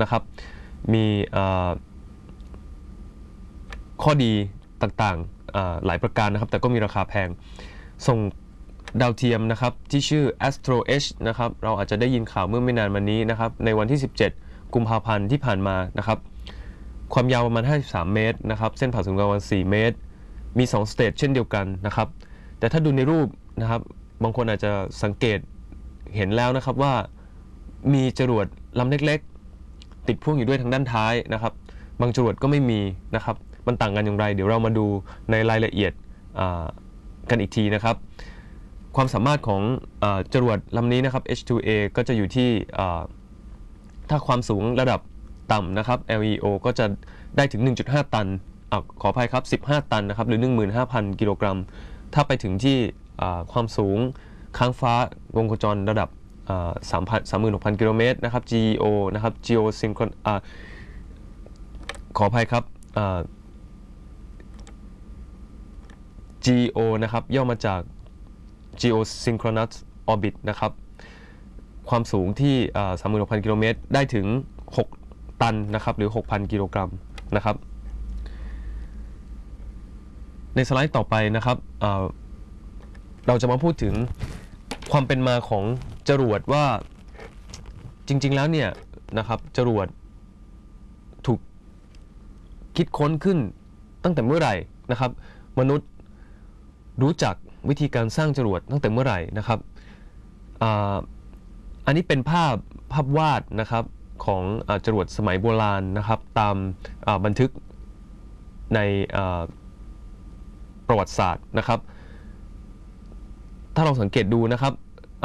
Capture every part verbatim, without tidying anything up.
นะครับมีข้อดีต่างๆหลายประการนะครับแต่ก็มีราคาแพงส่งดาวเทียมนะครับที่ชื่อ Astro H นะครับเราอาจจะได้ยินข่าวเมื่อไม่นานมานี้นะครับในวันที่สิบเจ็ดกุมภาพันธ์ที่ผ่านมานะครับความยาวประมาณห้าสิบสามเมตรนะครับเส้นผ่าศูนย์กลางประมาณสี่เมตรมีสองสเตจเช่นเดียวกันนะครับแต่ถ้าดูในรูปนะครับบางคนอาจจะสังเกตเห็นแล้วนะครับว่ามีจรวดลำเล็กๆติดพ่วงอยู่ด้วยทางด้านท้ายนะครับบางจรวดก็ไม่มีนะครับมันต่างกันอย่างไรเดี๋ยวเรามาดูในรายละเอียดกันอีกทีนะครับความสามารถของจรวดลำนี้นะครับ เอช ทู เอ ก็จะอยู่ที่ถ้าความสูงระดับต่ำนะครับ แอล อี โอ ก็จะได้ถึง หนึ่งจุดห้า ตันอขออภัยครับสิบห้าตันนะครับหรือ หนึ่งหมื่นห้าพัน กิโลกรัมถ้าไปถึงที่ความสูงค้างฟ้าวงโคจรระดับ สามหมื่นหกพัน กิโลเมตรนะครับ จี อี โอ นะครับ Geosynchron ขออภัยครับ จี อี โอ นะครับย่อมาจาก Geosynchronous Orbit นะครับความสูงที่ สามหมื่นหกพัน กิโลเมตรได้ถึงหกตันนะครับหรือ หกพัน กิโลกรัมนะครับในสไลด์ต่อไปนะครับเราจะมาพูดถึงความเป็นมาของจรวดว่าจริงๆแล้วเนี่ยนะครับจรวดถูกคิดค้นขึ้นตั้งแต่เมื่อไหร่นะครับมนุษย์รู้จักวิธีการสร้างจรวดตั้งแต่เมื่อไหร่นะครับอันนี้เป็นภาพภาพวาดนะครับของจรวดสมัยโบราณนะครับตามบันทึกในประวัติศาสตร์นะครับถ้าเราสังเกตดูนะครับ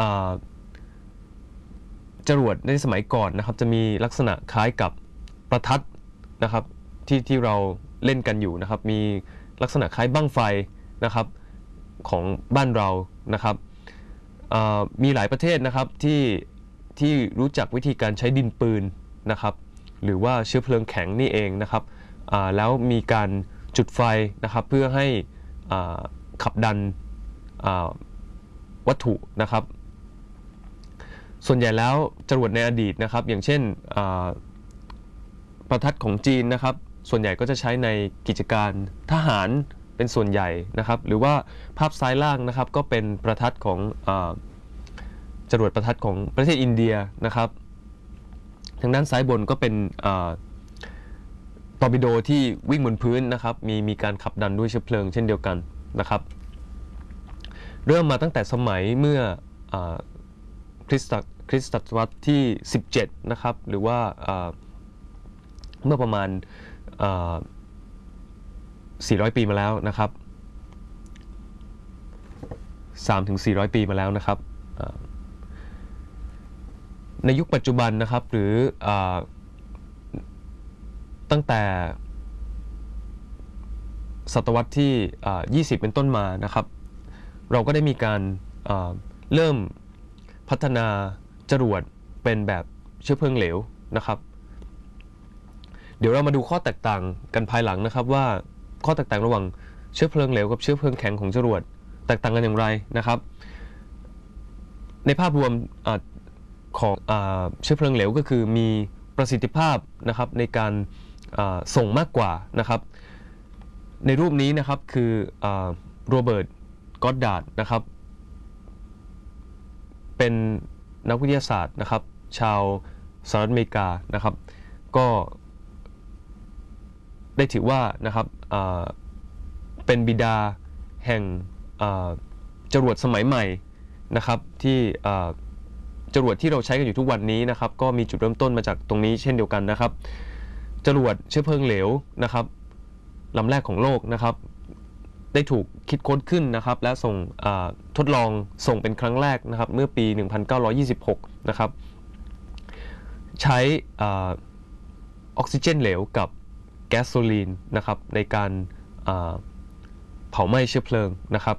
จรวดในสมัยก่อนนะครับจะมีลักษณะคล้ายกับประทัดนะครับที่ที่เราเล่นกันอยู่นะครับมีลักษณะคล้ายบั้งไฟนะครับของบ้านเรานะครับมีหลายประเทศนะครับที่ที่รู้จักวิธีการใช้ดินปืนนะครับหรือว่าเชื้อเพลิงแข็งนี่เองนะครับแล้วมีการจุดไฟนะครับเพื่อให้ขับดันวัตถุนะครับส่วนใหญ่แล้วจรวดในอดีตนะครับอย่างเช่นประทัดของจีนนะครับส่วนใหญ่ก็จะใช้ในกิจการทหารเป็นส่วนใหญ่นะครับหรือว่าภาพซ้ายล่างนะครับก็เป็นประทัดของจรวดประทัดของประเทศอินเดียนะครับทางด้านซ้ายบนก็เป็นตอร์ปิโดที่วิ่งบนพื้นนะครับมีมีการขับดันด้วยเชื้อเพลิงเช่นเดียวกันนะครับเริ่มมาตั้งแต่สมัยเมื่อคริสตคริสตศตวรรษที่สิบเจ็ดนะครับหรือว่าเมื่อประมาณสี่ร้อยปีมาแล้วนะครับ สามถึงสี่ร้อย ปีมาแล้วนะครับในยุคปัจจุบันนะครับหรือตั้งแต่ศตวรรษที่ยี่สิบเป็นต้นมานะครับเราก็ได้มีการเริ่มพัฒนาจรวดเป็นแบบเชื้อเพลิงเหลวนะครับเดี๋ยวเรามาดูข้อแตกต่างกันภายหลังนะครับว่าข้อแตกต่างระหว่างเชื้อเพลิงเหลวกับเชื้อเพลิงแข็งของจรวดแตกต่างกันอย่างไรนะครับในภาพรวมของเชื้อเพลิงเหลวก็คือมีประสิทธิภาพนะครับในการส่งมากกว่านะครับในรูปนี้นะครับคือโรเบิร์ตกอดดาร์ดนะครับเป็นนักวิทยาศาสตร์นะครับชาวสหรัฐอเมริกานะครับก็ได้ถือว่านะครับเป็นบิดาแห่งจรวดสมัยใหม่นะครับที่จรวดที่เราใช้กันอยู่ทุกวันนี้นะครับก็มีจุดเริ่มต้นมาจากตรงนี้เช่นเดียวกันนะครับจรวดเชื้อเพลิงเหลวนะครับลำแรกของโลกนะครับได้ถูกคิดค้นขึ้นนะครับและส่งทดลองส่งเป็นครั้งแรกนะครับเมื่อปี หนึ่งพันเก้าร้อยยี่สิบหก นะครับใช้ออกซิเจนเหลวกับแก๊สโซลีนนะครับในการเผาไหม้เชื้อเพลิงนะครับ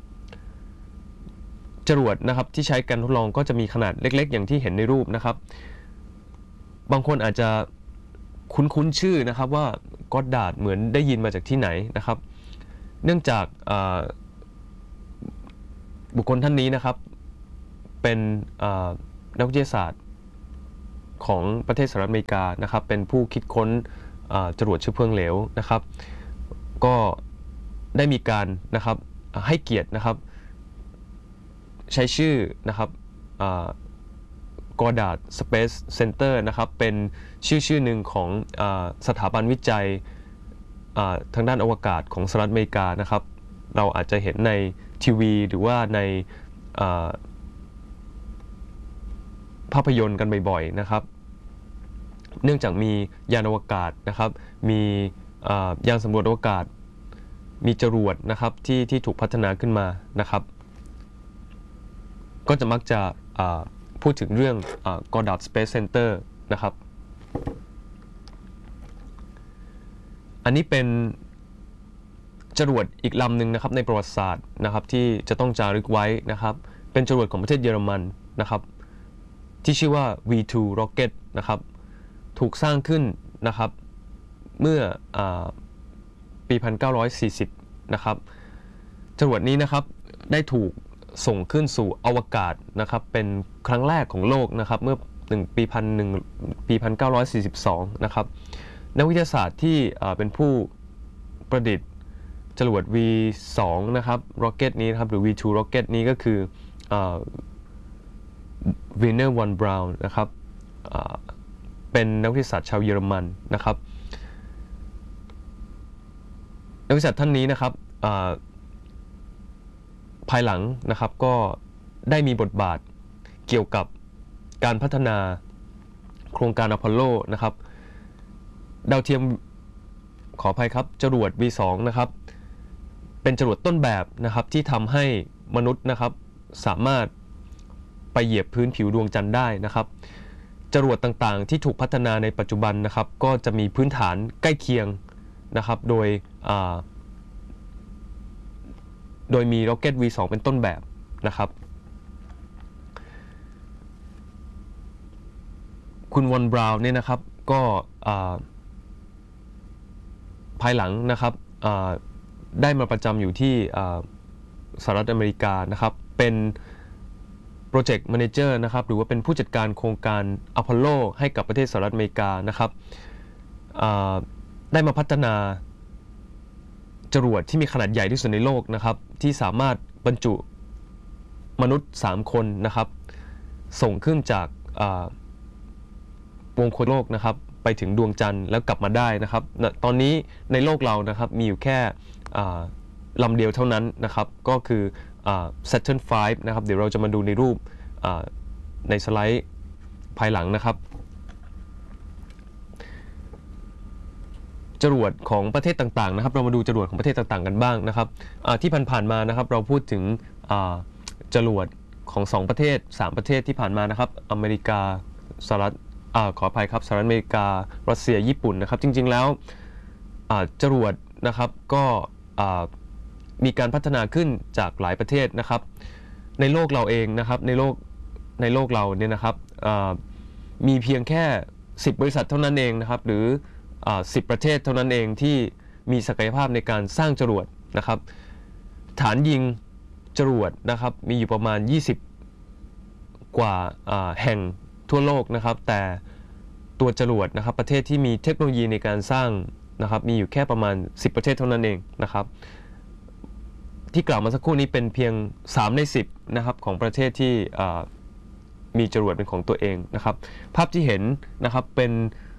จรวดนะครับที่ใช้การทดลองก็จะมีขนาดเล็กๆอย่างที่เห็นในรูปนะครับบางคนอาจจะคุ้นๆชื่อนะครับว่ากอดดาร์ดเหมือนได้ยินมาจากที่ไหนนะครับเนื่องจากบุคคลท่านนี้นะครับเป็นนักวิทยาศาสตร์ของประเทศสหรัฐอเมริกานะครับเป็นผู้คิดค้นจรวดเชื้อเพลิงเหลวนะครับก็ได้มีการนะครับให้เกียรตินะครับใช้ชื่อนะครับกอร์ดาร์ดสเปซเซ็นเตอร์นะครับเป็นชื่อชื่อหนึ่งของสถาบันวิจัยทางด้านอวกาศของสหรัฐอเมริกานะครับเราอาจจะเห็นในทีวีหรือว่าในภาพยนตร์กันบ่อยๆนะครับเนื่องจากมียานอวกาศนะครับมียานสำรวจอวกาศมีจรวดนะครับที่ที่ถูกพัฒนาขึ้นมานะครับก็จะมักจะพูดถึงเรื่อง Goddard Space Center นะครับอันนี้เป็นจรวดอีกลำหนึ่งนะครับในประวัติศาสตร์นะครับที่จะต้องจารึกไว้นะครับเป็นจรวดของประเทศเยอรมันนะครับที่ชื่อว่า วี ทู Rocket นะครับถูกสร้างขึ้นนะครับเมื่ออปี หนึ่งพันเก้าร้อยสี่สิบ นะครับจรวดนี้นะครับได้ถูกส่งขึ้นสู่อวกาศนะครับเป็นครั้งแรกของโลกนะครับเมื่อปีพันหนึ่งปี หนึ่งพันเก้าร้อยสี่สิบสอง นะครับนักวิทยาศาสตร์ที่เป็นผู้ประดิษฐ์จรวด วี ทู นะครับ Rocket นี้นะครับหรือ วี ทู Rocket นี้ก็คือวีเนอร์ วอน บราวน์นะครับเป็นนักวิทยาศาสตร์ชาวเยอรมันนะครับนักวิทยาศาสตร์ท่านนี้นะครับภายหลังนะครับก็ได้มีบทบาทเกี่ยวกับการพัฒนาโครงการอพอลโลนะครับดาวเทียมขออภัยครับจรวด วี ทู นะครับเป็นจรวดต้นแบบนะครับที่ทำให้มนุษย์นะครับสามารถไปเหยียบพื้นผิวดวงจันทร์ได้นะครับจรวดต่างๆที่ถูกพัฒนาในปัจจุบันนะครับก็จะมีพื้นฐานใกล้เคียงนะครับโดยโดยมี Rocket วี ทู เป็นต้นแบบนะครับคุณวอน บราวน์เนี่ยนะครับก็ภายหลังนะครับได้มาประจำอยู่ที่สหรัฐอเมริกานะครับเป็นโปรเจกต์แมเนเจอร์นะครับหรือว่าเป็นผู้จัดการโครงการอพอลโลให้กับประเทศสหรัฐอเมริกานะครับได้มาพัฒนาจรวดที่มีขนาดใหญ่ที่สุดในโลกนะครับที่สามารถบรรจุมนุษย์สามคนนะครับส่งขึ้นจากวงโคจรโลกนะครับไปถึงดวงจันทร์แล้วกลับมาได้นะครับตอนนี้ในโลกเรานะครับมีอยู่แค่ลำเดียวเท่านั้นนะครับก็คือ Saturn ไฟว์ นะครับเดี๋ยวเราจะมาดูในรูปในสไลด์ภายหลังนะครับจรวดของประเทศต่างๆนะครับเรามาดูจรวดของประเทศต่างๆกันบ้างนะครับที่ผ่านๆมานะครับเราพูดถึงจรวดของสองประเทศสามประเทศที่ผ่านมานะครับอเมริกาสหรัฐขออภัยครับสหรัฐอเมริการัสเซียญี่ปุ่นนะครับจริงๆแล้วจรวดนะครับก็มีการพัฒนาขึ้นจากหลายประเทศนะครับในโลกเราเองนะครับในโลกในโลกเราเนี่ยนะครับมีเพียงแค่สิบบริษัทเท่านั้นเองนะครับหรือสิบประเทศเท่านั้นเองที่มีศักยภาพในการสร้างจรวดนะครับฐานยิงจรวดนะครับมีอยู่ประมาณยี่สิบกว่าแห่งทั่วโลกนะครับแต่ตัวจรวดนะครับประเทศที่มีเทคโนโลยีในการสร้างนะครับมีอยู่แค่ประมาณสิบประเทศเท่านั้นเองนะครับที่กล่าวมาสักครู่นี้เป็นเพียงสามในสิบนะครับของประเทศที่มีจรวดเป็นของตัวเองนะครับภาพที่เห็นนะครับเป็น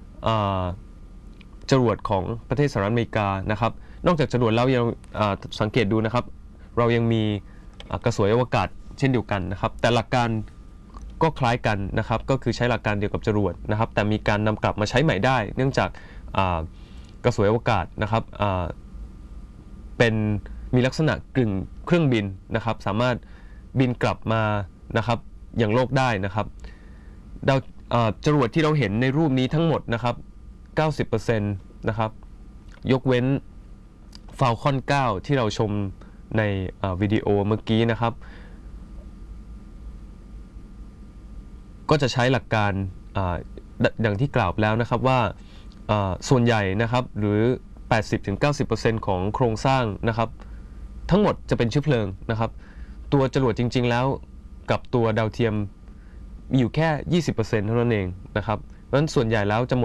จรวดของประเทศสหรัฐอเมริกานะครับนอกจากจรวดแล้วยังสังเกตดูนะครับเรายังมีกระสวยอวกาศเช่นเดียวกันนะครับแต่หลักการก็คล้ายกันนะครับก็คือใช้หลักการเดียวกับจรวดนะครับแต่มีการนำกลับมาใช้ใหม่ได้เนื่องจากกระสวยอวกาศนะครับเป็นมีลักษณะกึ่งเครื่องบินนะครับสามารถบินกลับมานะครับอย่างโลกได้นะครับดาวจรวดที่เราเห็นในรูปนี้ทั้งหมดนะครับ เก้าสิบเปอร์เซ็นต์ นะครับยกเว้น Falcon ไนน์ ที่เราชมในวิดีโอเมื่อกี้นะครับก็จะใช้หลักการอย่างที่กล่าวแล้วนะครับว่าส่วนใหญ่นะครับหรือ แปดสิบถึงเก้าสิบเปอร์เซ็นต์ ของโครงสร้างนะครับทั้งหมดจะเป็นเชื้อเพลิงนะครับตัวจรวดจริงๆแล้วกับตัวดาวเทียมมีอยู่แค่ ยี่สิบเปอร์เซ็นต์ เท่านั้นเองนะครับเพราะฉะนั้นส่วนใหญ่แล้วจะหมด